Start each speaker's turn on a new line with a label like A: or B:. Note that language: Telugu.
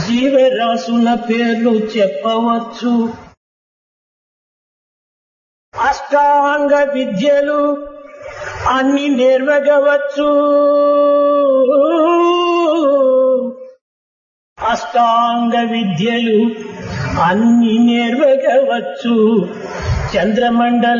A: జీవరాశుల పేర్లు చెప్పవచ్చు. అష్టాంగ విద్యలు అన్ని నేర్వగవచ్చు. అష్టాంగ విద్యలు అన్ని నేర్వగవచ్చు. చంద్రమండల